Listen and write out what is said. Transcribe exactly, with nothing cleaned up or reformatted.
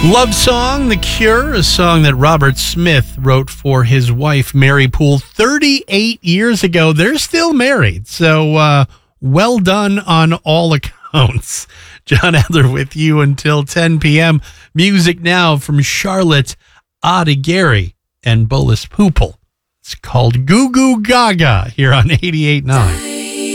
Love Song, The Cure, a song that Robert Smith wrote for his wife, Mary Poole, thirty-eight years ago. They're still married, so uh, well done on all accounts. John Adler with you until ten p.m. Music now from Charlotte Adighieri and Bolis Pupil. It's called Goo Goo Gaga here on eighty-eight point nine.